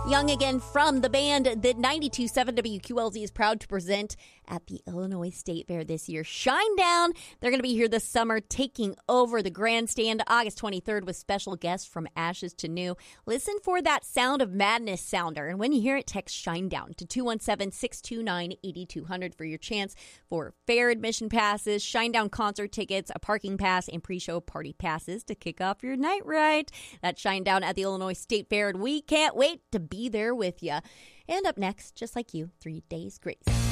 Young again from the band that 92.7 WQLZ is proud to present at the Illinois State Fair this year. Shinedown, they're going to be here this summer taking over the grandstand August 23rd with special guests from Ashes to New. Listen for that Sound of Madness sounder, and when you hear it, text Shinedown to 217-629-8200 for your chance for fair admission passes, Shinedown concert tickets, a parking pass, and pre-show party passes to kick off your night right. That's Shinedown at the Illinois State Fair, and we can't wait to be there with you. And up next, just like you, 3 Days Grace.